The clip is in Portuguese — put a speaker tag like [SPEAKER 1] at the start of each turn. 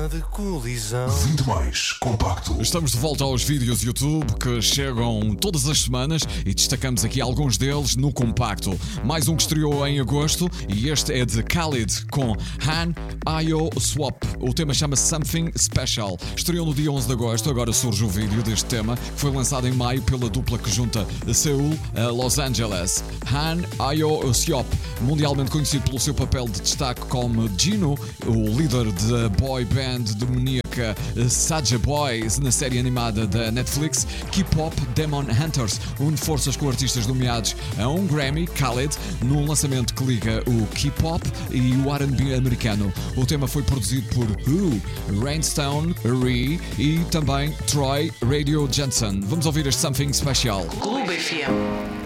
[SPEAKER 1] zona de colisão.
[SPEAKER 2] 20 mais compacto.
[SPEAKER 3] Estamos de volta aos vídeos YouTube que chegam todas as semanas e destacamos aqui alguns deles no compacto. Mais um que estreou em agosto e este é de Khalid com Han Ayo Swap. O tema chama-se Something Special. Estreou no dia 11 de agosto, agora surge o vídeo deste tema que foi lançado em maio pela dupla que junta Seul a Los Angeles. Han Ayo Swap, mundialmente conhecido pelo seu papel de destaque como Gino, o líder da boy band demoníaca Saja Boys na série animada da Netflix K-Pop Demon Hunters, une forças com artistas nomeados a um Grammy, Khalid, num lançamento que liga o K-Pop e o R&B americano. O tema foi produzido por Who, Rainstone, Ree e também Troy Radio Johnson. Vamos ouvir este Something Special.
[SPEAKER 4] Clube FM.